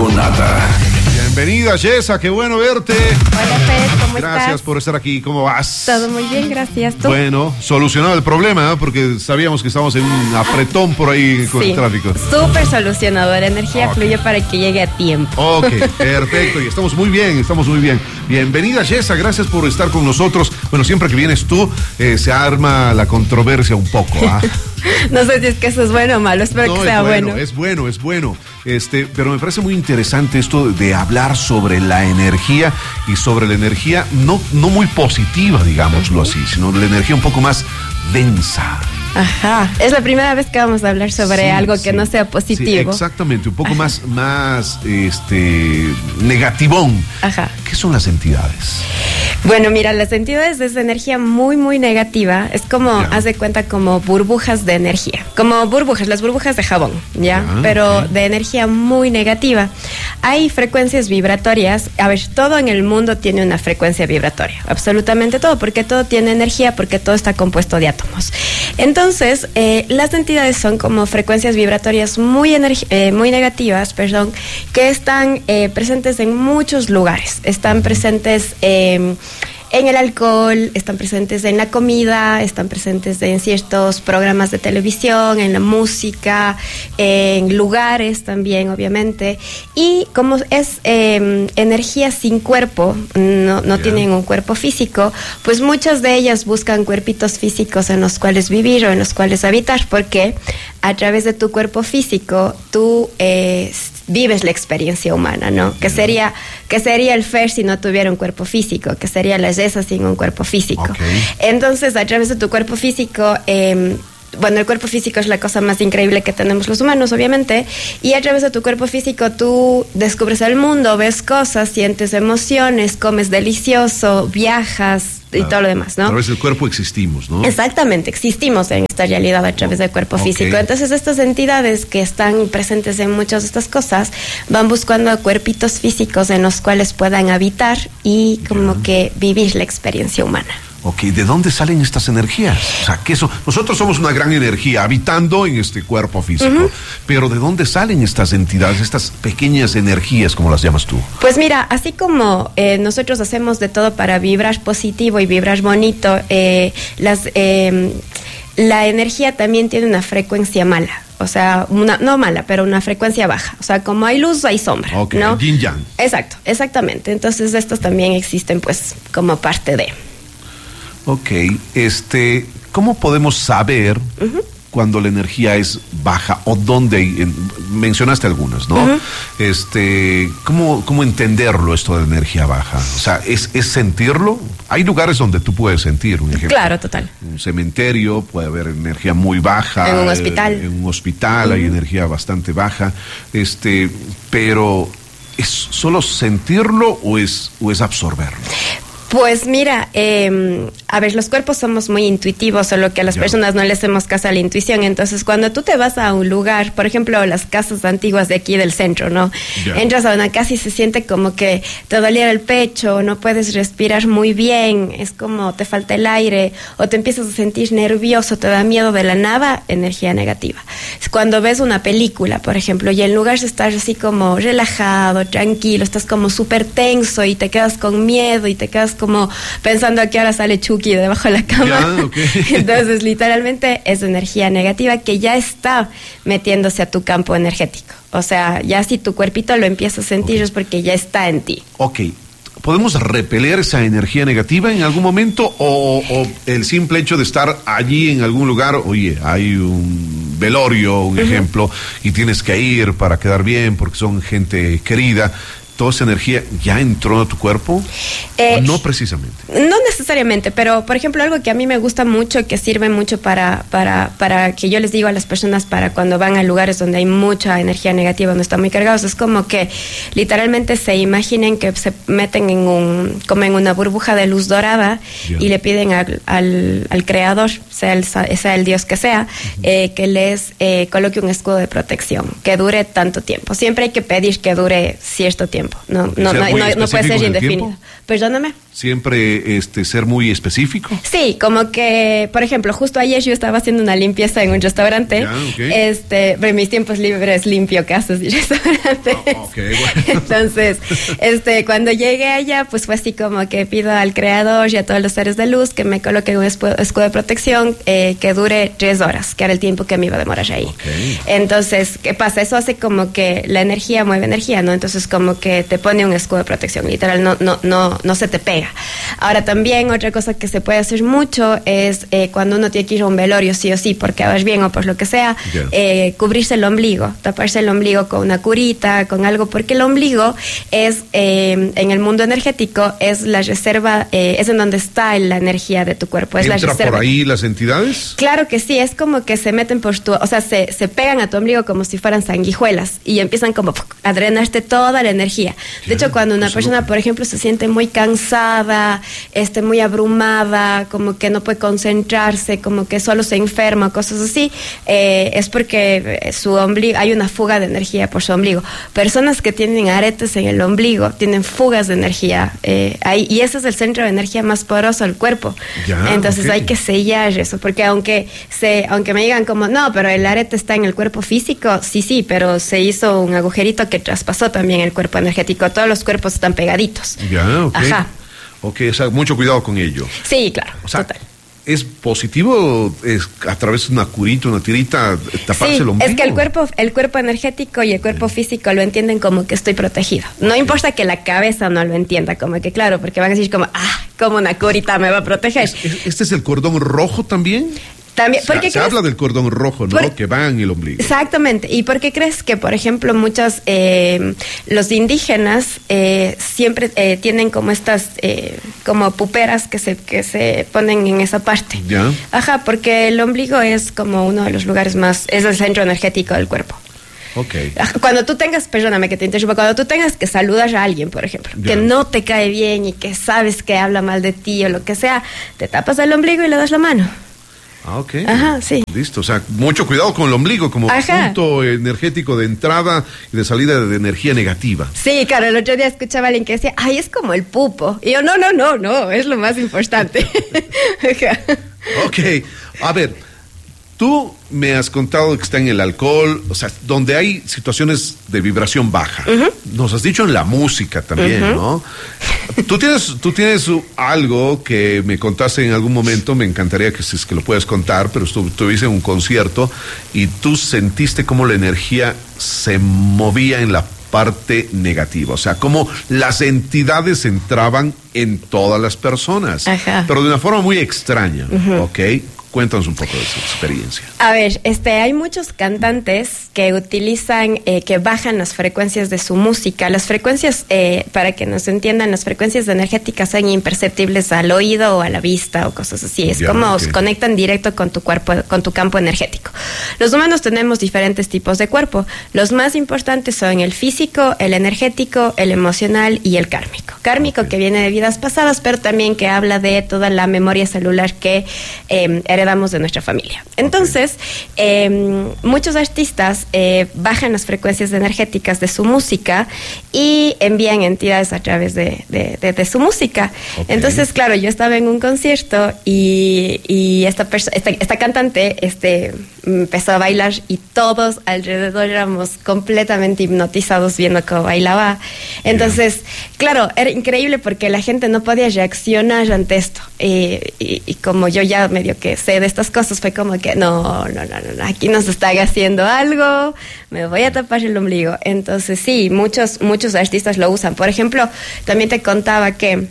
Limonada. Bienvenida, Yesa, qué bueno verte. Hola, Fed, ¿cómo estás? Gracias por estar aquí, ¿cómo vas? Todo muy bien, gracias. ¿Tú? Bueno, solucionado el problema, ¿eh? Porque sabíamos que estábamos en un apretón por ahí con el tráfico. Súper solucionado, la energía fluye para que llegue a tiempo. Ok, perfecto, y estamos muy bien, Bienvenida, Yesa, gracias por estar con nosotros. Bueno, siempre que vienes tú, se arma la controversia un poco, ¿ah? No sé si es que eso es bueno o malo, espero que sea bueno. Es bueno. Pero me parece muy interesante esto de hablar sobre la energía y sobre la energía no muy positiva, digámoslo así, sino la energía un poco más densa. Ajá, es la primera vez que vamos a hablar sobre algo que no sea positivo. Sí, exactamente, un poco más negativón. Ajá. ¿Qué son las entidades? Bueno, mira, las entidades es energía muy, muy negativa. Es como, haz de cuenta, como burbujas de energía. Como burbujas, las burbujas de jabón, ¿ya? Pero de energía muy negativa. Hay frecuencias vibratorias. A ver, todo en el mundo tiene una frecuencia vibratoria. Absolutamente todo, porque todo tiene energía, porque todo está compuesto de átomos. Entonces, las entidades son como frecuencias vibratorias muy negativas, que están presentes en muchos lugares. Están presentes en el alcohol, están presentes en la comida, están presentes en ciertos programas de televisión, en la música, en lugares también, obviamente. Y como es energía sin cuerpo, no tienen un cuerpo físico, pues muchas de ellas buscan cuerpitos físicos en los cuales vivir o en los cuales habitar, porque a través de tu cuerpo físico tú vives la experiencia humana, ¿no? ¿Qué sería el Fer si no tuviera un cuerpo físico? ¿Qué sería la Yesa sin un cuerpo físico? Okay. Entonces, a través de tu cuerpo físico, el cuerpo físico es la cosa más increíble que tenemos los humanos, obviamente, y a través de tu cuerpo físico tú descubres el mundo, ves cosas, sientes emociones, comes delicioso, viajas y todo lo demás, ¿no? A través del cuerpo existimos, ¿no? Exactamente, existimos en esta realidad a través del cuerpo físico. Entonces, estas entidades que están presentes en muchas de estas cosas van buscando cuerpitos físicos en los cuales puedan habitar y como que vivir la experiencia humana. Ok, ¿de dónde salen estas energías? O sea, nosotros somos una gran energía habitando en este cuerpo físico, pero ¿de dónde salen estas entidades, estas pequeñas energías, como las llamas tú? Pues mira, así como nosotros hacemos de todo para vibrar positivo y vibrar bonito, la energía también tiene una frecuencia mala. O sea, no mala, pero una frecuencia baja. O sea, como hay luz, hay sombra, ¿no? Yin yang. Exacto, exactamente. Entonces, estos también existen, pues, como parte de... Ok, ¿cómo podemos saber cuando la energía es baja o dónde? Mencionaste algunas, ¿no? ¿Cómo entenderlo esto de energía baja? O sea, ¿es sentirlo? Hay lugares donde tú puedes sentir, un ejemplo. Claro, total. Un cementerio, puede haber energía muy baja. En un hospital. En un hospital hay energía bastante baja. Pero ¿es solo sentirlo o es absorberlo? Pues mira, a ver, los cuerpos somos muy intuitivos, solo que a las personas no le hacemos caso a la intuición. Entonces, cuando tú te vas a un lugar, por ejemplo, las casas antiguas de aquí del centro, ¿no? Entras a una casa y se siente como que te doliera el pecho, no puedes respirar muy bien, es como te falta el aire, o te empiezas a sentir nervioso, te da miedo de la nada, energía negativa. Cuando ves una película, por ejemplo, y en lugar de estar así como relajado, tranquilo, estás como súper tenso y te quedas con miedo y te quedas como pensando a qué hora sale Chucky debajo de la cama. Entonces, literalmente es energía negativa que ya está metiéndose a tu campo energético. O sea, ya si tu cuerpito lo empieza a sentir es porque ya está en ti. Ok. ¿Podemos repeler esa energía negativa en algún momento o el simple hecho de estar allí en algún lugar, oye, hay un velorio, un ejemplo, y tienes que ir para quedar bien porque son gente querida? ¿Toda esa energía ya entró a tu cuerpo? No precisamente. No necesariamente, pero por ejemplo algo que a mí me gusta mucho, que sirve mucho para que yo les digo a las personas para cuando van a lugares donde hay mucha energía negativa, donde están muy cargados, es como que literalmente se imaginen que se meten como en una burbuja de luz dorada y le piden al creador, sea el Dios que sea, que les coloque un escudo de protección, que dure tanto tiempo. Siempre hay que pedir que dure cierto tiempo. No puede ser indefinido. Perdóname. siempre ser muy específico. Sí, como que, por ejemplo, justo ayer yo estaba haciendo una limpieza en un restaurante. Ya, okay. En mis tiempos libres limpio casas y restaurantes. Okay, bueno. Entonces, cuando llegué allá, pues fue así como que pido al creador y a todos los seres de luz que me coloquen un escudo de protección que dure 3 horas, que era el tiempo que me iba a demorar ahí. Okay. Entonces, ¿qué pasa? Eso hace como que la energía mueve energía, ¿no? Entonces, como que te pone un escudo de protección, literal, no se te pega. Ahora también otra cosa que se puede hacer mucho es cuando uno tiene que ir a un velorio sí o sí porque vas bien o por lo que sea, cubrirse el ombligo, taparse el ombligo con una curita, con algo, porque el ombligo es en el mundo energético es la reserva, es en donde está la energía de tu cuerpo, es la reserva. ¿Entra por ahí las entidades? Claro que sí, es como que se meten por o sea, se pegan a tu ombligo como si fueran sanguijuelas y empiezan como a drenarte toda la energía. De hecho, cuando una persona, por ejemplo, se siente muy cansada, muy abrumada, como que no puede concentrarse, como que solo se enferma, cosas así, es porque su ombligo, hay una fuga de energía por su ombligo. Personas que tienen aretes en el ombligo tienen fugas de energía ahí, y ese es el centro de energía más poderoso del cuerpo. Entonces hay que sellar eso, porque aunque me digan como, no, pero el arete está en el cuerpo físico, sí, pero se hizo un agujerito que traspasó también el cuerpo energético. Todos los cuerpos están pegaditos. Ajá. Ok, o sea, mucho cuidado con ello. Sí, claro, o sea, total. ¿Es positivo a través de una curita, una tirita, taparse el ombligo? Es que el cuerpo energético y el cuerpo físico lo entienden como que estoy protegido. No importa que la cabeza no lo entienda, como que claro, porque van a decir como, como una curita me va a proteger. ¿Este es el cordón rojo también? También, se habla del cordón rojo, ¿no? Que va en el ombligo. Exactamente. ¿Y por qué crees que, por ejemplo, los indígenas siempre tienen como estas como puperas que se ponen en esa parte? Ya. Ajá, porque el ombligo es como uno de los lugares es el centro energético del cuerpo. Okay. Cuando tú tengas, perdóname que te interrumpa, cuando tú tengas que saludar a alguien, por ejemplo, que no te cae bien y que sabes que habla mal de ti o lo que sea, te tapas el ombligo y le das la mano. Ok. Ajá, sí. Listo, o sea, mucho cuidado con el ombligo como punto energético de entrada y de salida de energía negativa. Sí, claro, el otro día escuchaba a alguien que decía, ay, es como el pupo. Y yo, no, es lo más importante. Ok, a ver, tú me has contado que está en el alcohol, o sea, donde hay situaciones de vibración baja. Nos has dicho en la música también, ¿no? Tú tienes algo que me contaste en algún momento, me encantaría que lo puedas contar, pero estuviste en un concierto y tú sentiste cómo la energía se movía en la parte negativa, o sea, cómo las entidades entraban en todas las personas, pero de una forma muy extraña, ¿ok? Cuéntanos un poco de su experiencia. A ver, hay muchos cantantes que utilizan, que bajan las frecuencias de su música. Las frecuencias, para que nos entiendan, las frecuencias energéticas son imperceptibles al oído o a la vista o cosas así. Es como se conectan directo con tu cuerpo, con tu campo energético. Los humanos tenemos diferentes tipos de cuerpo. Los más importantes son el físico, el energético, el emocional y el kármico. Kármico que viene de vidas pasadas, pero también que habla de toda la memoria celular que heredamos de nuestra familia. Entonces, muchos artistas bajan las frecuencias energéticas de su música y envían entidades a través de su música. Entonces, claro, yo estaba en un concierto y esta cantante empezó a bailar y todos alrededor éramos completamente hipnotizados viendo cómo bailaba. Entonces, claro, era increíble porque la gente no podía reaccionar ante esto. Y como yo ya medio que sé de estas cosas, fue como que no, aquí nos están haciendo algo, me voy a tapar el ombligo. Entonces sí, muchos artistas lo usan. Por ejemplo, también te contaba que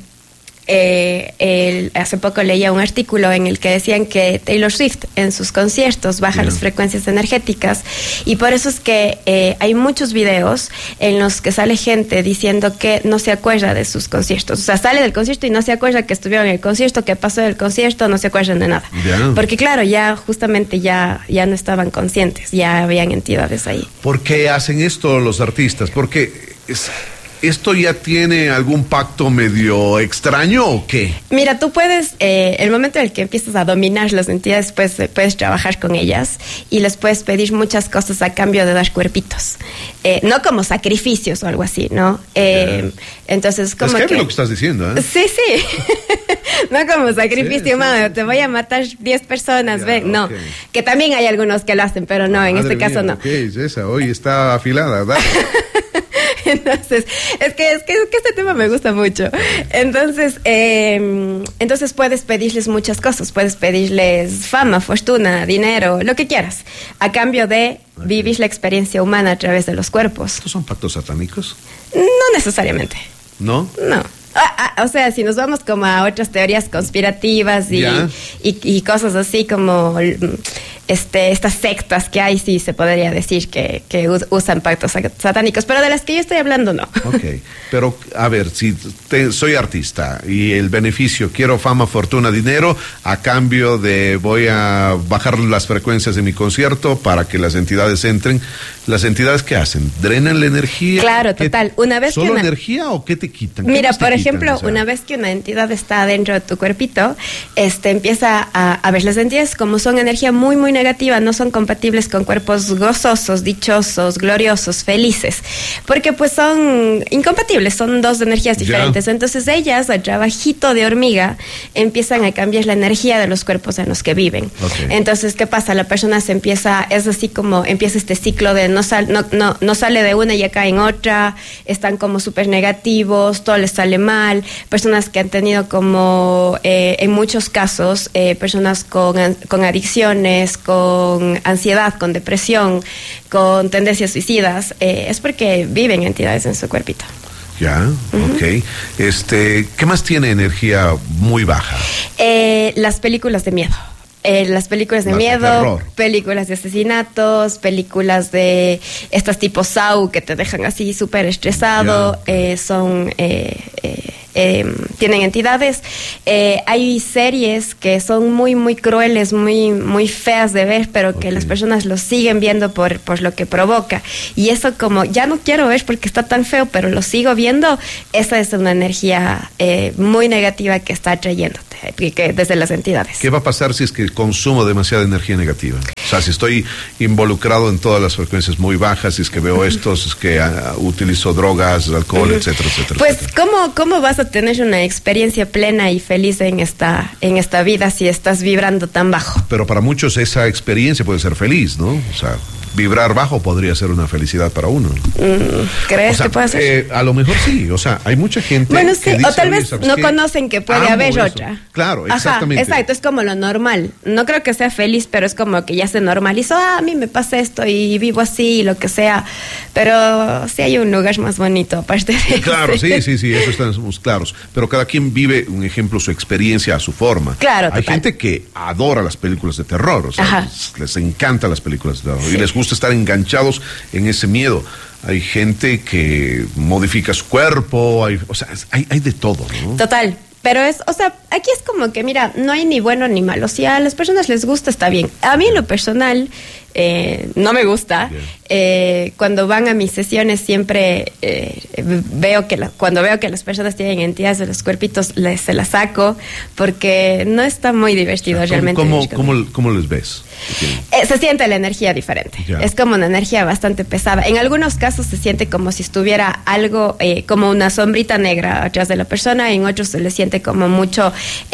hace poco leía un artículo en el que decían que Taylor Swift en sus conciertos baja las frecuencias energéticas y por eso es que hay muchos videos en los que sale gente diciendo que no se acuerda de sus conciertos, o sea, sale del concierto y no se acuerda que estuvieron en el concierto, que pasó del concierto, no se acuerdan de nada, porque claro, ya justamente ya no estaban conscientes, ya habían entidades ahí. ¿Por qué hacen esto los artistas? Porque ¿Esto ya tiene algún pacto medio extraño o qué? Mira, tú puedes, el momento en el que empiezas a dominar las entidades, pues puedes trabajar con ellas y les puedes pedir muchas cosas a cambio de dar cuerpitos. No como sacrificios o algo así, ¿no? Entonces, como es que lo que estás diciendo, ¿eh? Sí. No como sacrificio humano, te voy a matar 10 personas, ven. No, que también hay algunos que lo hacen, pero no, en este caso no. ¿Qué es esa? Hoy está afilada, ¿verdad? Entonces, es que este tema me gusta mucho. Entonces puedes pedirles muchas cosas. Puedes pedirles fama, fortuna, dinero, lo que quieras, a cambio de vivir la experiencia humana a través de los cuerpos. ¿Estos son pactos satánicos? No necesariamente. ¿No? No. O sea, si nos vamos como a otras teorías conspirativas y cosas así como estas sectas que hay, sí se podría decir que usan pactos satánicos, pero de las que yo estoy hablando no. Ok, pero a ver, si soy artista y el beneficio, quiero fama, fortuna, dinero, a cambio de voy a bajar las frecuencias de mi concierto para que las entidades entren. ¿Las entidades qué hacen? ¿Drenan la energía? Claro, total. Una vez ¿Solo energía o qué te quitan? Mira, por ejemplo, una vez que una entidad está dentro de tu cuerpito, empieza a ver las entidades como son energía muy, muy negativa, no son compatibles con cuerpos gozosos, dichosos, gloriosos, felices, porque pues son incompatibles, son dos energías diferentes. Entonces ellas, al trabajito de hormiga, empiezan a cambiar la energía de los cuerpos en los que viven. Entonces, ¿qué pasa? La persona es así como empieza este ciclo de no sale de una y ya cae en otra, están como súper negativos, todo les sale mal, personas que han tenido como, en muchos casos, personas con adicciones, con ansiedad, con depresión, con tendencias suicidas, es porque viven entidades en su cuerpito. Ya, ok. ¿Qué más tiene energía muy baja? Las películas de miedo. Las películas de miedo, películas de asesinatos, películas de estas tipo Saw que te dejan así súper estresado, tienen entidades. Hay series que son muy, muy crueles, muy, muy feas de ver, pero que las personas lo siguen viendo por lo que provoca. Y eso como, ya no quiero ver porque está tan feo, pero lo sigo viendo, esa es una energía muy negativa que está atrayéndote desde las entidades. ¿Qué va a pasar si es que consumo demasiada energía negativa? O sea, si estoy involucrado en todas las frecuencias muy bajas, si es que veo esto, si es que utilizo drogas, alcohol, etcétera, etcétera. Pues, ¿cómo vas a tener una experiencia plena y feliz en esta vida si estás vibrando tan bajo? Pero para muchos esa experiencia puede ser feliz, ¿no? O sea, vibrar bajo podría ser una felicidad para uno. ¿Crees que puede ser? A lo mejor sí, o sea, hay mucha gente que dice, o tal vez no conocen que puede haber otra. Claro, exactamente. Exacto, es como lo normal. No creo que sea feliz, pero es como que ya se normalizó, a mí me pasa esto y vivo así, lo que sea. Pero sí hay un lugar más bonito aparte de Claro, sí, eso estamos claros. Pero cada quien vive, un ejemplo, su experiencia a su forma. Claro, hay gente que adora las películas de terror, o sea, les encantan las películas de terror y les gusta estar enganchados en ese miedo. Hay gente que modifica su cuerpo, hay de todo, ¿no? Total. Pero aquí es como que, mira, no hay ni bueno ni malo. Si a las personas les gusta, está bien. A mí en lo personal, no me gusta. Cuando van a mis sesiones siempre cuando veo que las personas tienen entidades de los cuerpitos, se las saco, porque no está muy divertido realmente. ¿Cómo les ves? Se siente la energía diferente. Es como una energía bastante pesada. En algunos casos se siente como si estuviera algo, como una sombrita negra atrás de la persona. En otros se le siente como mucho,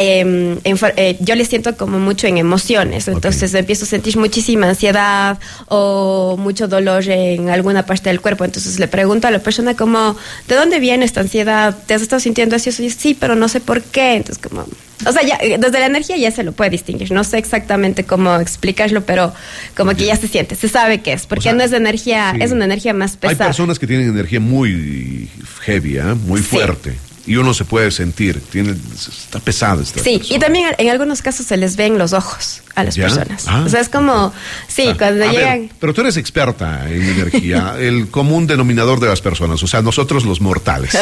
yo le siento como mucho en emociones. Entonces empiezo a sentir muchísima ansiedad o mucho dolor en alguna parte del cuerpo. Entonces le pregunto a la persona como, ¿de dónde viene esta ansiedad? ¿Te has estado sintiendo así? Sí, pero no sé por qué. Entonces como... O sea, ya, desde la energía ya se lo puede distinguir. No sé exactamente cómo explicarlo, pero como que ya se siente, se sabe qué es, porque no es energía, es una energía más pesada. Hay personas que tienen energía muy heavy, muy fuerte. y uno se puede sentir. Está pesada esta Sí, persona. Y también en algunos casos se les ven los ojos a las personas. O sea, es como, cuando llegan... Pero tú eres experta en energía, el común denominador de las personas, o sea, nosotros los mortales.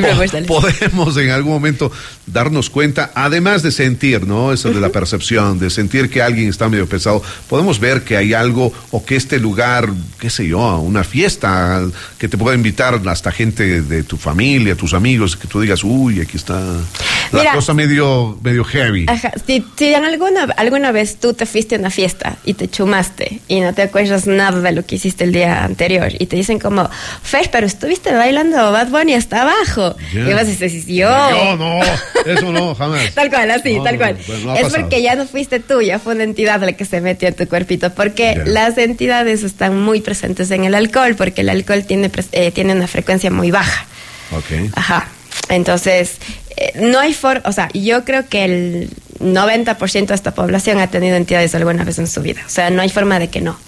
Podemos en algún momento darnos cuenta, además de sentir, ¿no? Eso de la percepción, de sentir que alguien está medio pesado, podemos ver que hay algo, o que este lugar, qué sé yo, una fiesta, que te pueda invitar hasta gente de tu familia, tus amigos, que tú digas, uy, aquí está la cosa medio heavy. Ajá, si alguna vez tú te fuiste a una fiesta y te chumaste y no te acuerdas nada de lo que hiciste el día anterior y te dicen como, Fer, pero estuviste bailando Bad Bunny hasta abajo. Y vas y dices, yo no, eso no, jamás. Tal cual, así, tal cual. No es pasado. Porque ya no fuiste tú, ya fue una entidad la que se metió en tu cuerpito, porque las entidades están muy presentes en el alcohol, porque el alcohol tiene una frecuencia muy baja. Okay. Ajá. Entonces, no hay forma, o sea, yo creo que el 90% de esta población ha tenido entidades alguna vez en su vida. O sea, no hay forma de que no.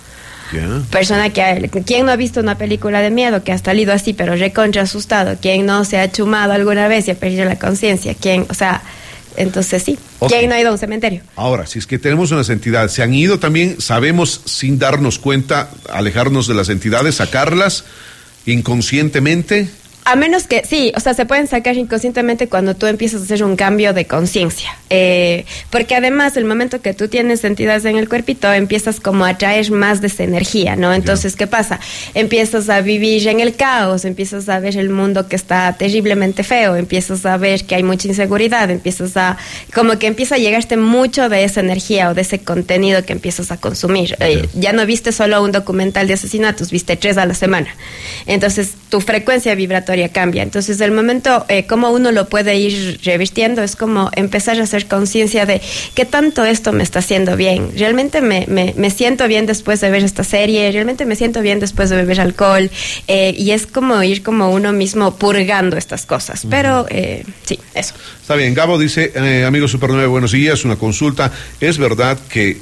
Persona ¿quién no ha visto una película de miedo que ha salido así, pero recontra asustado? ¿Quién no se ha chumado alguna vez y ha perdido la conciencia? O sea, entonces sí. Okay. ¿Quién no ha ido a un cementerio? Ahora, si es que tenemos unas entidades, se han ido también, sabemos sin darnos cuenta, alejarnos de las entidades, sacarlas inconscientemente. A menos que, sí, o sea, se pueden sacar inconscientemente cuando tú empiezas a hacer un cambio de conciencia. Porque además, el momento que tú tienes entidades en el cuerpito, empiezas como a traer más de esa energía, ¿no? Entonces, ¿qué pasa? Empiezas a vivir en el caos, empiezas a ver el mundo que está terriblemente feo, empiezas a ver que hay mucha inseguridad, como que empieza a llegarte mucho de esa energía o de ese contenido que empiezas a consumir. Ya no viste solo un documental de asesinatos, viste 3 a la semana. Entonces, tu frecuencia vibratoria cambia. Entonces, el momento, cómo uno lo puede ir revirtiendo, es como empezar a hacer conciencia de qué tanto esto me está haciendo bien. Realmente me siento bien después de ver esta serie, realmente me siento bien después de beber alcohol, y es como ir como uno mismo purgando estas cosas. Pero, sí, eso. Está bien. Gabo dice, amigo Super 9, buenos días, una consulta. ¿Es verdad que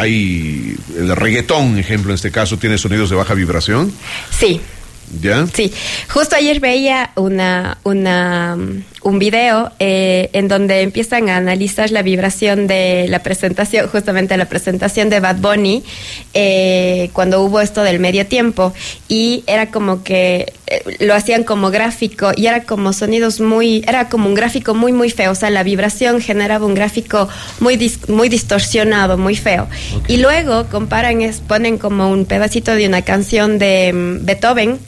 hay el reggaetón, ejemplo, en este caso, tiene sonidos de baja vibración? Sí. ¿Ya? Sí, justo ayer veía un video en donde empiezan a analizar la vibración de la presentación, justamente la presentación de Bad Bunny, cuando hubo esto del medio tiempo, y era como que lo hacían como gráfico y era como sonidos era como un gráfico muy muy feo, o sea, la vibración generaba un gráfico muy distorsionado, muy feo. Okay. Y luego ponen como un pedacito de una canción de Beethoven,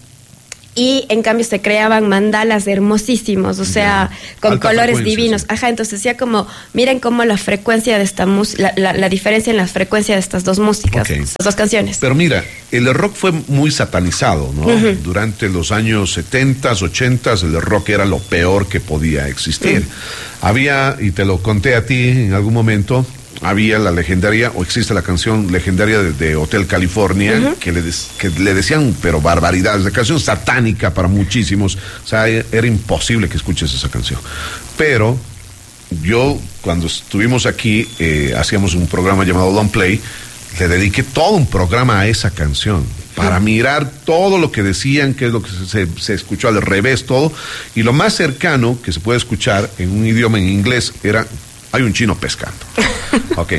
y en cambio se creaban mandalas hermosísimos, o sea, con colores divinos. Sí. Ajá, entonces ya como, miren cómo la frecuencia de esta música, la diferencia en la frecuencia de estas dos músicas, estas dos canciones. Pero mira, el rock fue muy satanizado, ¿no? Durante los años 70s, 80s, el rock era lo peor que podía existir. Había, y te lo conté a ti en algún momento, había la legendaria, o existe la canción legendaria de Hotel California, que le decían, pero barbaridades, la canción satánica para muchísimos, o sea, era imposible que escuches esa canción. Pero yo, cuando estuvimos aquí, hacíamos un programa llamado Don't Play, le dediqué todo un programa a esa canción, para mirar todo lo que decían, qué es lo que se escuchó al revés, todo, y lo más cercano que se puede escuchar en un idioma en inglés era: hay un chino pescando. Ok,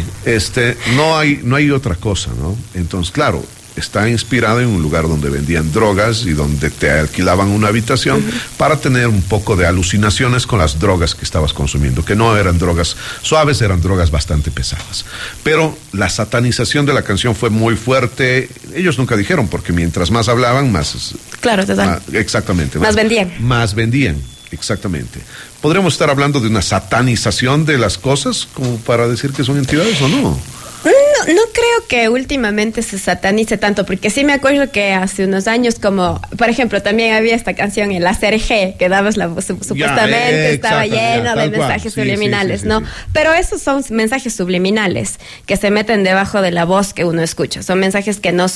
no hay otra cosa, ¿no? Entonces, claro, está inspirado en un lugar donde vendían drogas y donde te alquilaban una habitación para tener un poco de alucinaciones con las drogas que estabas consumiendo, que no eran drogas suaves, eran drogas bastante pesadas. Pero la satanización de la canción fue muy fuerte. Ellos nunca dijeron, porque mientras más hablaban, más... Claro, total. Exactamente. Más vendían. Más vendían, exactamente. ¿Podríamos estar hablando de una satanización de las cosas como para decir que son entidades o no? No creo que últimamente se satanice tanto, porque sí me acuerdo que hace unos años, como, por ejemplo, también había esta canción, el Hacer G, que dabas supuestamente estaba lleno de mensajes subliminales, ¿no? Sí. Pero esos son mensajes subliminales que se meten debajo de la voz que uno escucha. Son mensajes que no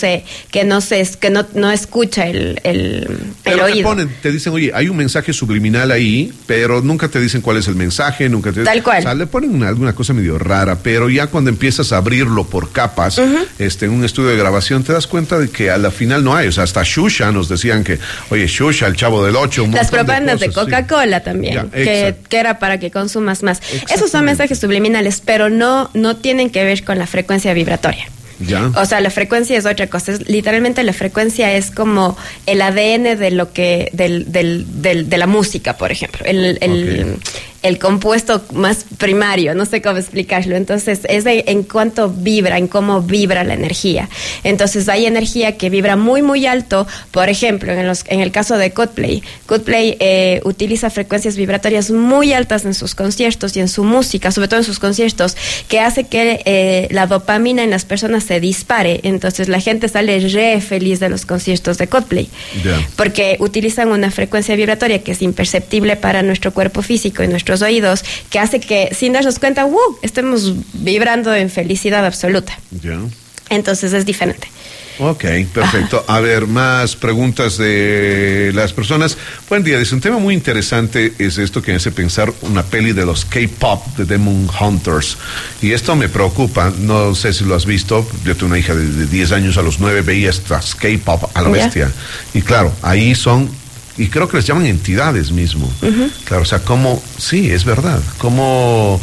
escucha el oído. Te dicen, oye, hay un mensaje subliminal ahí, pero nunca te dicen cuál es el mensaje, nunca te... Tal cual. O sea, le ponen alguna cosa medio rara, pero ya cuando empiezas a abrirlo por capas, en un estudio de grabación, te das cuenta de que a la final no hay. O sea, hasta Xuxa nos decían que, oye, Xuxa, el Chavo del Ocho, las propagandas de Coca-Cola también, que era para que consumas más. Esos son mensajes subliminales, pero no tienen que ver con la frecuencia vibratoria. Ya. O sea, la frecuencia es otra cosa. Literalmente la frecuencia es como el ADN de lo que de la música, por ejemplo. El compuesto más primario, no sé cómo explicarlo. Entonces, es en cuánto vibra, en cómo vibra la energía. Entonces, hay energía que vibra muy, muy alto. Por ejemplo, en el caso de Coldplay utiliza frecuencias vibratorias muy altas en sus conciertos y en su música, sobre todo en sus conciertos, que hace que la dopamina en las personas se dispare. Entonces, la gente sale re feliz de los conciertos de Coldplay. Yeah. Porque utilizan una frecuencia vibratoria que es imperceptible para nuestro cuerpo físico y nuestros oídos, que hace que sin darnos cuenta, estemos vibrando en felicidad absoluta. Yeah. Entonces es diferente. Ok, perfecto. A ver, más preguntas de las personas. Buen día, dice, un tema muy interesante es esto que me hace pensar una peli de los K-pop, de Demon Hunters. Y esto me preocupa, no sé si lo has visto. Yo tengo una hija de 10 años, a los 9 veía estas K-pop a la bestia. Y claro, ahí son, y creo que les llaman entidades mismo. Claro, o sea, como, sí, es verdad, como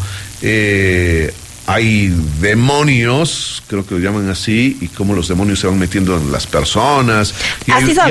hay demonios, creo que lo llaman así, y cómo los demonios se van metiendo en las personas. Y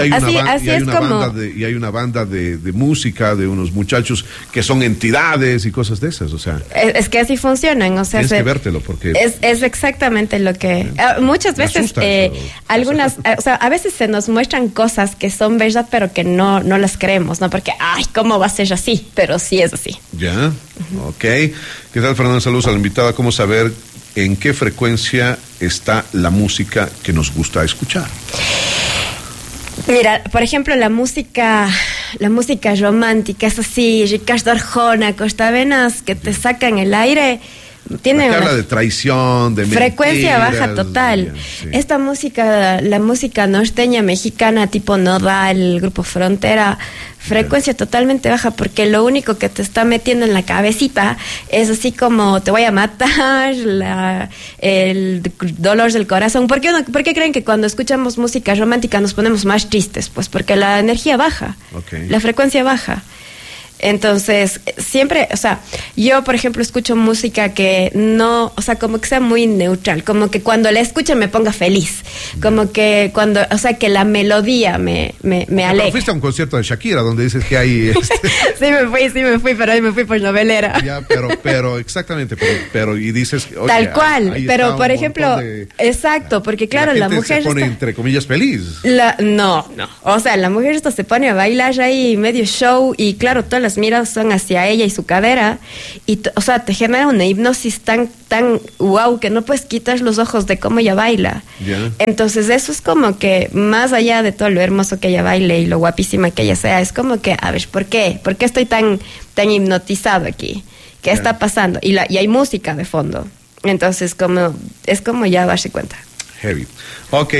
hay una banda de música de unos muchachos que son entidades y cosas de esas, o sea. Es que así funcionan, o sea. Tienes que vértelo, porque es exactamente lo que muchas veces algunas, o sea, a veces se nos muestran cosas que son verdad, pero que no las creemos, ¿no? Porque, ¿cómo va a ser así? Pero sí es así. Ya, ok. ¿Qué tal, Fernando? Saludos a la invitada. ¿Cómo saber en qué frecuencia está la música que nos gusta escuchar? Mira, por ejemplo, la música romántica, es así, Ricardo Arjona, Costa Venas, que te sacan el aire. Tiene una habla de traición, de frecuencia mentiras, baja total. Sí. Esta música, la música norteña mexicana tipo Nodal, el Grupo Frontera, frecuencia totalmente baja, porque lo único que te está metiendo en la cabecita es así como te voy a matar, el dolor del corazón. ¿Por qué creen que cuando escuchamos música romántica nos ponemos más tristes? Pues porque la energía baja, la frecuencia baja. Entonces, siempre, o sea, yo, por ejemplo, escucho música que no, o sea, como que sea muy neutral, como que cuando la escuche me ponga feliz, como que cuando, o sea, que la melodía me alegra. Pero fuiste a un concierto de Shakira donde dices que hay... Sí me fui, pero ahí me fui por novelera. Ya, pero exactamente, pero y dices... Oye, tal cual, pero por ejemplo, exacto, porque claro, la mujer... se pone, entre comillas, feliz. No, o sea, la mujer se pone a bailar ahí medio show y claro, todas las miradas son hacia ella y su cadera y o sea, te genera una hipnosis tan wow que no puedes quitar los ojos de cómo ella baila. Yeah. Entonces eso es como que más allá de todo lo hermoso que ella baile y lo guapísima que ella sea, es como que, a ver, ¿por qué estoy tan hipnotizado aquí? ¿Qué está pasando? Y hay música de fondo. Entonces es como ya darse cuenta. Heavy. Ok,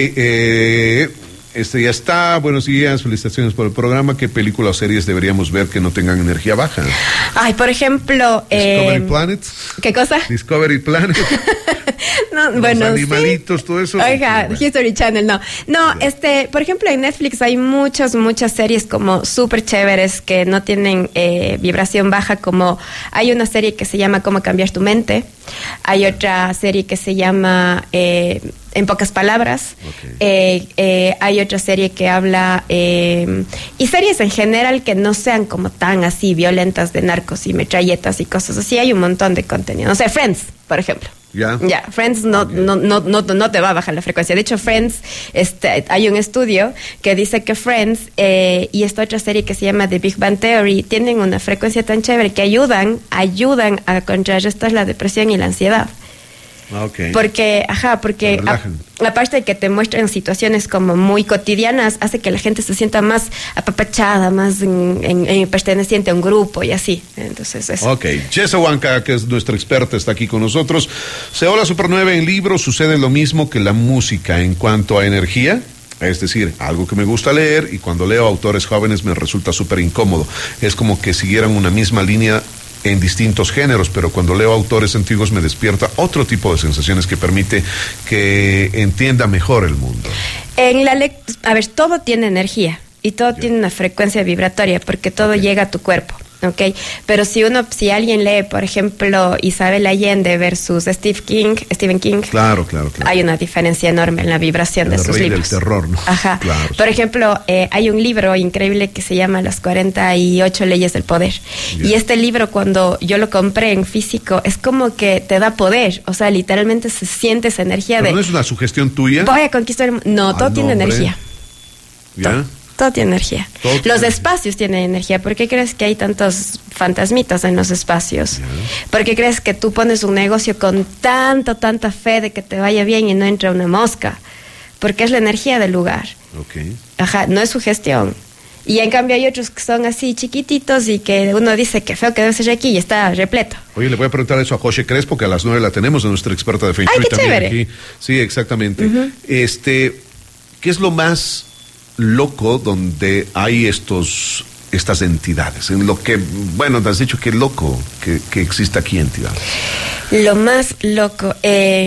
ya está. Buenos días, felicitaciones por el programa. ¿Qué películas o series deberíamos ver que no tengan energía baja? Ay, por ejemplo... Discovery Planet. ¿Qué cosa? Discovery Planet. No, los bueno, animalitos, sí. Todo eso. Oiga, bueno. History Channel, no. No, por ejemplo, en Netflix hay muchas series como súper chéveres que no tienen vibración baja, como hay una serie que se llama Cómo cambiar tu mente. Hay otra serie que se llama... En pocas palabras, hay otra serie que habla, y series en general que no sean como tan así violentas de narcos y metralletas y cosas así, hay un montón de contenido. No sé, Friends, por ejemplo. Ya. Friends no te va a bajar la frecuencia. De hecho, Friends, hay un estudio que dice que Friends y esta otra serie que se llama The Big Bang Theory tienen una frecuencia tan chévere que ayudan a contrarrestar la depresión y la ansiedad. Okay. Porque aparte de que te muestran situaciones como muy cotidianas, hace que la gente se sienta más apapachada, más perteneciente a un grupo y así. Entonces eso. Ok, Chesa Huanca, que es nuestra experta, está aquí con nosotros. Hola Super 9, en libros sucede lo mismo que la música en cuanto a energía. Es decir, algo que me gusta leer y cuando leo autores jóvenes me resulta súper incómodo. Es como que siguieran una misma línea en distintos géneros, pero cuando leo autores antiguos me despierta otro tipo de sensaciones que permite que entienda mejor el mundo. A ver, todo tiene energía y todo tiene una frecuencia vibratoria porque todo llega a tu cuerpo. Okay, pero si alguien lee, por ejemplo, Isabel Allende versus Stephen King, claro. Hay una diferencia enorme en la vibración de sus libros. Del terror, ¿no? Ajá. Claro, por ejemplo, hay un libro increíble que se llama Las 48 leyes del poder. Y este libro, cuando yo lo compré en físico, es como que te da poder. O sea, literalmente se siente esa energía. ¿Pero no es una sugestión tuya? Voy a conquistar el mundo. No, todo tiene energía. ¿Ya? Todo tiene energía. Los espacios tienen energía. ¿Por qué crees que hay tantos fantasmitas en los espacios? Yeah. ¿Por qué crees que tú pones un negocio con tanta fe de que te vaya bien y no entra una mosca? Porque es la energía del lugar. Okay. Ajá, no es su gestión. Y en cambio hay otros que son así chiquititos y que uno dice que feo que debe ser aquí y está repleto. Oye, le voy a preguntar eso a José Crespo, que a las 9 la tenemos, de nuestra experta de Feng Shui. ¡Ay, qué también chévere! Aquí. Sí, exactamente. ¿Qué es lo más loco donde hay estas entidades? En lo que, bueno, te has dicho que loco que exista aquí entidades. Lo más loco, o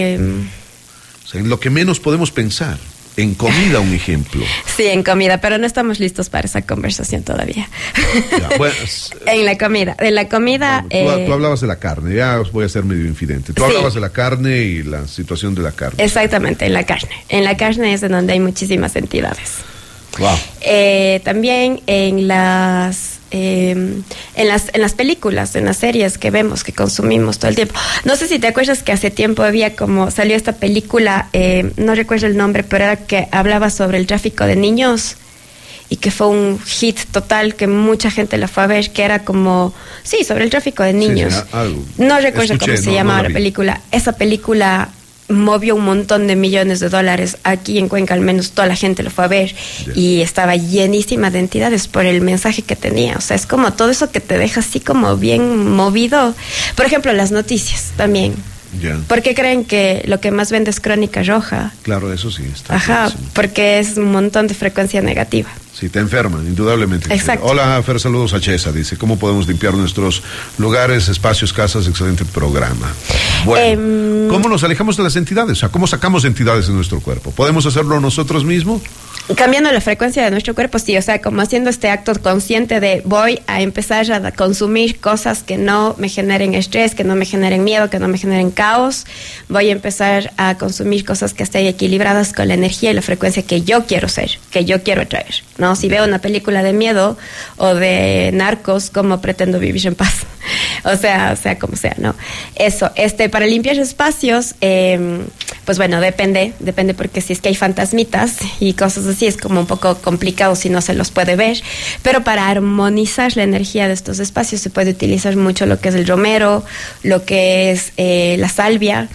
sea, en lo que menos podemos pensar. En comida, un ejemplo. Sí, en comida, pero no estamos listos para esa conversación todavía. Ya, bueno, en la comida. Tú hablabas de la carne, ya os voy a ser medio infidente. Tú hablabas de la carne y la situación de la carne. Exactamente, en la carne. En la carne es en donde hay muchísimas entidades. Wow. También en las películas, en las series que vemos, que consumimos todo el tiempo. No sé si te acuerdas que hace tiempo salió esta película, no recuerdo el nombre, pero era que hablaba sobre el tráfico de niños y que fue un hit total, que mucha gente la fue a ver, que era sobre el tráfico de niños. No recuerdo cómo se llamaba la película. Esa película movió un montón de millones de dólares. Aquí en Cuenca al menos toda la gente lo fue a ver y estaba llenísima de entidades por el mensaje que tenía. O sea, es como todo eso que te deja así como bien movido. Por ejemplo, las noticias también. ¿Por qué creen que lo que más vende es Crónica Roja? Claro, eso sí está. Ajá, porque es un montón de frecuencia negativa. Sí, te enferman, indudablemente. Exacto. Hola, Fer, saludos a Chesa. Dice, ¿cómo podemos limpiar nuestros lugares, espacios, casas? Excelente programa. Bueno, ¿cómo nos alejamos de las entidades? O sea, ¿cómo sacamos entidades de nuestro cuerpo? ¿Podemos hacerlo nosotros mismos? Cambiando la frecuencia de nuestro cuerpo, sí, o sea, como haciendo este acto consciente de voy a empezar a consumir cosas que no me generen estrés, que no me generen miedo, que no me generen caos. Voy a empezar a consumir cosas que estén equilibradas con la energía y la frecuencia que yo quiero ser, que yo quiero atraer, ¿no? Si veo una película de miedo o de narcos, ¿cómo pretendo vivir en paz? O sea como sea, ¿no? Eso, para limpiar espacios, pues bueno, depende porque si es que hay fantasmitas y cosas así, es como un poco complicado si no se los puede ver, pero para armonizar la energía de estos espacios se puede utilizar mucho lo que es el romero, lo que es la salvia,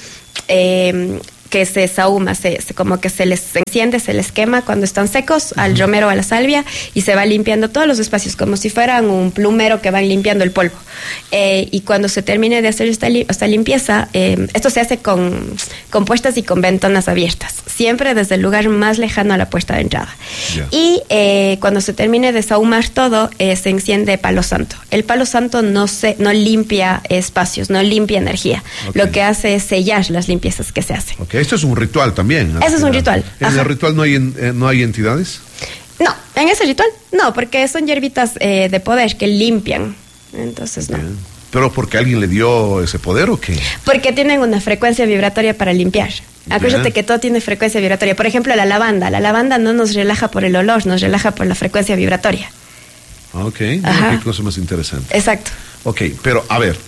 que se sahuma, como que se les enciende, se les quema cuando están secos al romero o a la salvia y se va limpiando todos los espacios como si fueran un plumero que van limpiando el polvo. Y cuando se termine de hacer esta limpieza, esto se hace con puertas y con ventanas abiertas, siempre desde el lugar más lejano a la puerta de entrada. Yeah. Y cuando se termine de sahumar todo, se enciende palo santo. El palo santo no limpia espacios, no limpia energía. Okay. Lo que hace es sellar las limpiezas que se hacen. Okay. Esto es un ritual también. Eso es un ritual. ¿En el ritual no hay entidades? No, en ese ritual no, porque son hierbitas de poder que limpian. Entonces no. Bien. ¿Pero porque alguien le dio ese poder o qué? Porque tienen una frecuencia vibratoria para limpiar. Acuérdate que todo tiene frecuencia vibratoria. Por ejemplo, la lavanda. La lavanda no nos relaja por el olor, nos relaja por la frecuencia vibratoria. Ok, qué cosa más interesante. Exacto. Ok, pero a ver,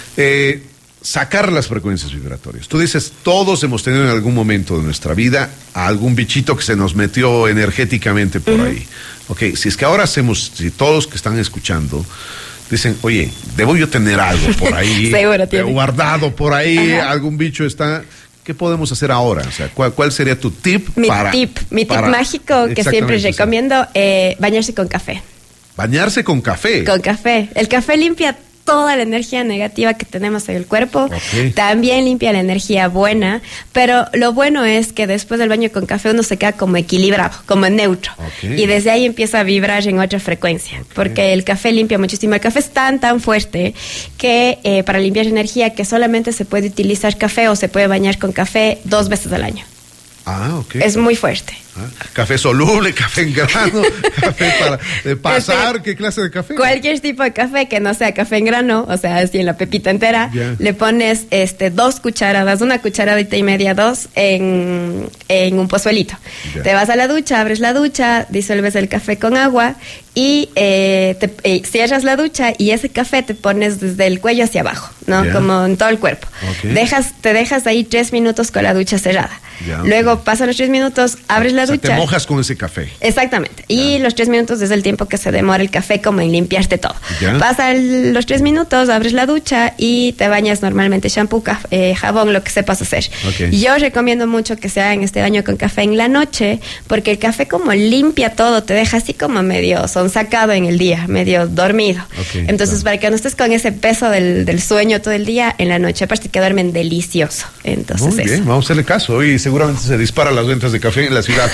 sacar las frecuencias vibratorias. Tú dices, todos hemos tenido en algún momento de nuestra vida a algún bichito que se nos metió energéticamente por ahí. Ok, si es que ahora si todos que están escuchando dicen, oye, debo yo tener algo por ahí, seguro tiene guardado por ahí, algún bicho está. ¿Qué podemos hacer ahora? O sea, ¿cuál sería tu tip? Mi tip mágico que siempre recomiendo, bañarse con café. ¿Bañarse con café? Con café. El café limpia toda la energía negativa que tenemos en el cuerpo. También limpia la energía buena, pero lo bueno es que después del baño con café uno se queda como equilibrado, como neutro. Y desde ahí empieza a vibrar en otra frecuencia, porque el café limpia muchísimo. El café es tan fuerte que para limpiar energía que solamente se puede utilizar café o se puede bañar con café 2 veces al año. Es muy fuerte. Café soluble, café en grano, café para pasar, ¿qué clase de café? Cualquier tipo de café que no sea café en grano, o sea, así en la pepita entera, le pones 2 cucharadas, 1 cucharadita y media, 2 en un pozuelito. Te vas a la ducha, abres la ducha, disuelves el café con agua y cierras la ducha y ese café te pones desde el cuello hacia abajo, ¿no? Como en todo el cuerpo. Te dejas ahí 3 minutos con la ducha cerrada. Luego pasan los 3 minutos, abres la ducha. Te mojas con ese café. Exactamente. Y los 3 minutos es el tiempo que se demora el café como en limpiarte todo. Pasan los 3 minutos, abres la ducha y te bañas normalmente, shampoo, jabón, lo que sepas hacer. Yo recomiendo mucho que se hagan este baño con café en la noche, porque el café como limpia todo, te deja así como medio sonsacado en el día, medio dormido. Entonces, para que no estés con ese peso del sueño todo el día, en la noche, aparte que duermen delicioso. Entonces, muy bien, vamos a hacerle caso y seguramente se disparan las ventas de café en la ciudad.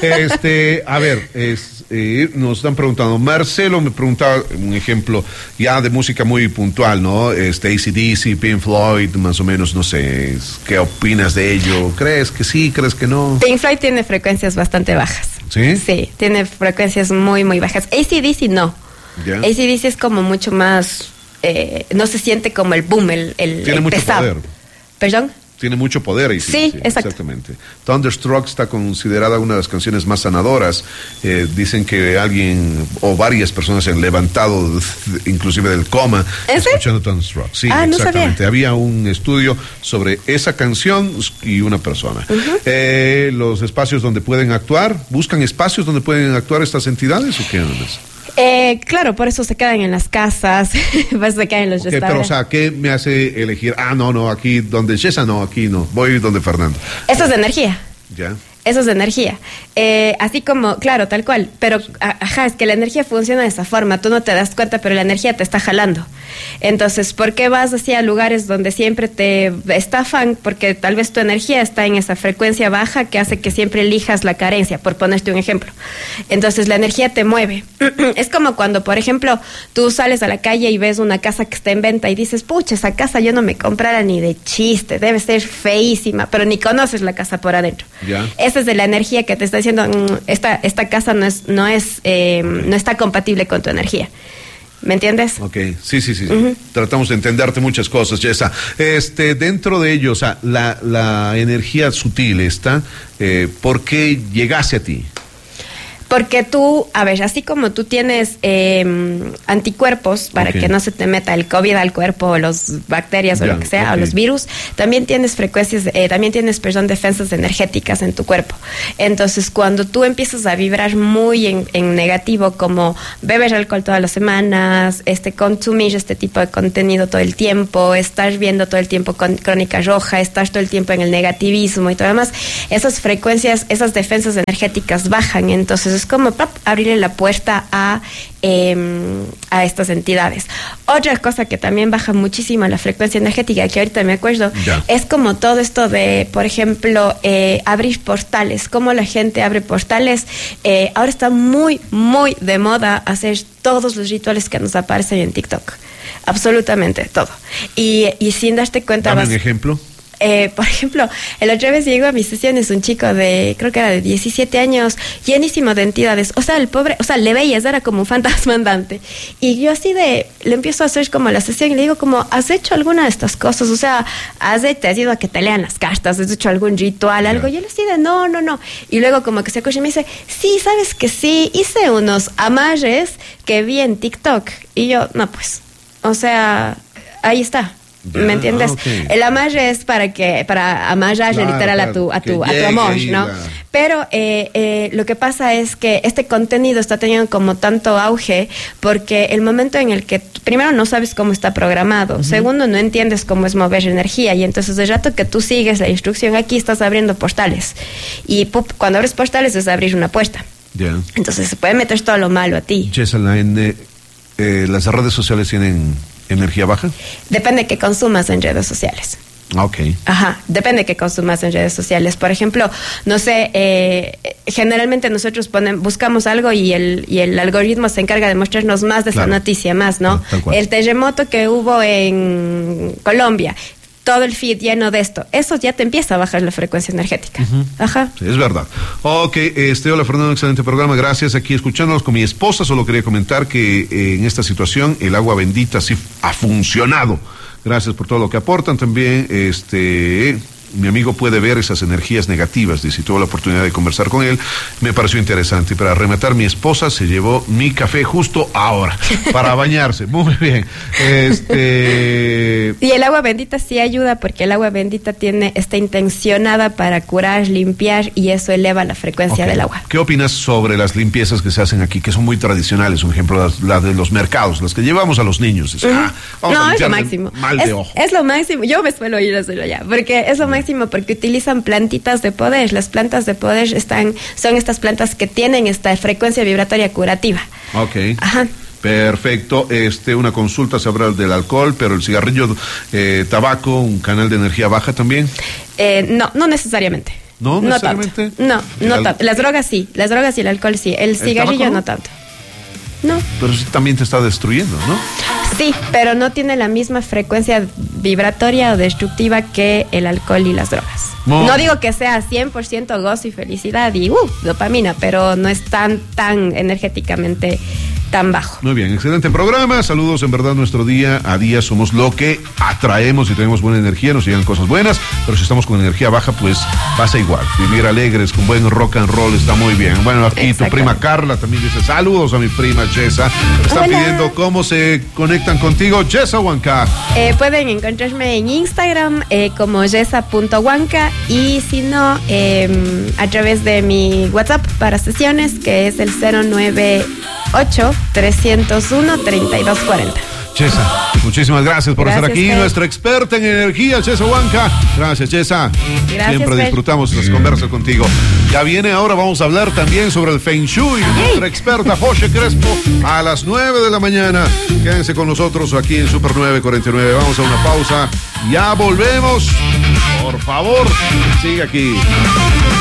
A ver, nos están preguntando, Marcelo me preguntaba un ejemplo ya de música muy puntual, ¿no? AC/DC, Pink Floyd, más o menos, no sé, ¿qué opinas de ello? ¿Crees que sí, crees que no? Pink Floyd tiene frecuencias bastante bajas. ¿Sí? Sí, tiene frecuencias muy bajas. AC/DC no. AC/DC es como mucho más, no se siente como el boom, el tiene mucho pesado. Poder. ¿Perdón? Tiene mucho poder. Sí, exacto. Exactamente. Thunderstruck está considerada una de las canciones más sanadoras. Dicen que alguien o varias personas se han levantado inclusive del coma escuchando Thunderstruck. Sí, no exactamente. Sabía. Había un estudio sobre esa canción y una persona. Los espacios donde pueden actuar, ¿buscan espacios donde pueden actuar estas entidades o qué andas? Claro, por eso se quedan en las casas, por eso se quedan en los restaurantes. Pero, o sea, ¿qué me hace elegir? No, aquí donde Yesa no, aquí no, voy donde Fernando. Eso es de energía. Ya. Eso es energía. Así como, claro, tal cual. Pero, es que la energía funciona de esa forma. Tú no te das cuenta, pero la energía te está jalando. Entonces, ¿por qué vas hacia lugares donde siempre te estafan? Porque tal vez tu energía está en esa frecuencia baja que hace que siempre elijas la carencia, por ponerte un ejemplo. Entonces, la energía te mueve. Es como cuando, por ejemplo, tú sales a la calle y ves una casa que está en venta y dices, pucha, esa casa yo no me comprara ni de chiste, debe ser feísima, pero ni conoces la casa por adentro. Ya. Esa es de la energía que te está diciendo, esta casa no está compatible con tu energía. ¿Me entiendes? Ok, sí. Tratamos de entenderte muchas cosas, Yesa. Dentro de ello, o sea, la energía sutil esta, ¿por qué llegase a ti? Porque tú, así como tú tienes anticuerpos para que no se te meta el COVID al cuerpo, o las bacterias o lo que sea, o los virus, también tienes frecuencias, defensas energéticas en tu cuerpo. Entonces, cuando tú empiezas a vibrar muy en negativo, como beber alcohol todas las semanas, consumir este tipo de contenido todo el tiempo, estar viendo todo el tiempo Crónica Roja, estar todo el tiempo en el negativismo y todo lo demás, esas frecuencias, esas defensas energéticas bajan. Entonces, es como abrirle la puerta a estas entidades. Otra cosa que también baja muchísimo la frecuencia energética, que ahorita me acuerdo, es como todo esto de, por ejemplo, abrir portales, cómo la gente abre portales. Ahora está muy de moda hacer todos los rituales que nos aparecen en TikTok. Absolutamente todo. Y sin darte cuenta... Dame un ejemplo. Por ejemplo, el otra vez llegó a mis sesiones un chico creo que era de 17 años, llenísimo de entidades. O sea, el pobre, le veías, era como un fantasma andante. Y yo así le empiezo a hacer como la sesión y le digo como, ¿has hecho alguna de estas cosas? O sea, te has ido a que te lean las cartas, ¿has hecho algún ritual, algo? Y él así de, no. Y luego como que se escucha y me dice, sí, ¿sabes que sí? Hice unos amarres que vi en TikTok. Y yo, no, pues, o sea, ahí está. ¿Me entiendes? Okay. El amarre es para amarrarle literal a tu amor, ¿no? Pero lo que pasa es que este contenido está teniendo como tanto auge porque el momento en el que primero no sabes cómo está programado, segundo no entiendes cómo es mover energía y entonces el rato que tú sigues la instrucción aquí estás abriendo portales y cuando abres portales es abrir una puerta. Entonces se puede meter todo lo malo a ti. Jesalaine, ¿las redes sociales tienen energía baja? Depende de qué consumas en redes sociales. Ok. Ajá, depende de qué consumas en redes sociales. Por ejemplo, no sé, generalmente nosotros buscamos algo y el algoritmo se encarga de mostrarnos más de esa noticia, más, ¿no? El terremoto que hubo en Colombia, todo el feed lleno de esto, eso ya te empieza a bajar la frecuencia energética. Ajá. Sí, es verdad. Ok, hola Fernando, excelente programa, gracias. Aquí escuchándonos con mi esposa, solo quería comentar que en esta situación el agua bendita sí ha funcionado. Gracias por todo lo que aportan. También, mi amigo puede ver esas energías negativas. Dice, tuvo la oportunidad de conversar con él. Me pareció interesante. Para rematar, mi esposa se llevó mi café justo ahora para bañarse. Muy bien. Y el agua bendita sí ayuda porque el agua bendita está intencionada para curar, limpiar y eso eleva la frecuencia del agua. ¿Qué opinas sobre las limpiezas que se hacen aquí, que son muy tradicionales? Un ejemplo, la de los mercados, las que llevamos a los niños. Es, es lo máximo. Es lo máximo. Yo me suelo ir a hacerlo allá porque es lo máximo. Porque utilizan plantitas de poder. Las plantas de poder son estas plantas que tienen esta frecuencia vibratoria curativa. Ok. Ajá. Perfecto. Una consulta se habla del alcohol, pero el cigarrillo, tabaco, un canal de energía baja también. No necesariamente. ¿No necesariamente? No tanto. Las drogas sí, y el alcohol sí. El cigarrillo no tanto. No. Pero sí también te está destruyendo, ¿no? Sí, pero no tiene la misma frecuencia vibratoria o destructiva que el alcohol y las drogas. No digo que sea 100% gozo y felicidad y dopamina, pero no es tan energéticamente tan bajo. Muy bien, excelente programa. Saludos, en verdad nuestro día a día somos lo que atraemos y tenemos buena energía, nos llegan cosas buenas, pero si estamos con energía baja, pues pasa igual. Vivir alegres, con buen rock and roll está muy bien. Bueno, aquí tu prima Carla también dice saludos a mi prima Jessa. Están pidiendo cómo se conectan contigo, Jessa Huanca. Pueden encontrarme en Instagram como jessa.huanca y si no, a través de mi WhatsApp para sesiones, que es el 098-301-3240. Jessa, muchísimas gracias por estar aquí, nuestra experta en energía, Jessa Huanca. Gracias, Jessa. Siempre disfrutamos las conversas contigo. Ya viene ahora, vamos a hablar también sobre el Feng Shui. Nuestra experta, José Crespo, a las 9 de la mañana. Quédense con nosotros aquí en Super 949. Vamos a una pausa. Ya volvemos. Por favor, sigue aquí.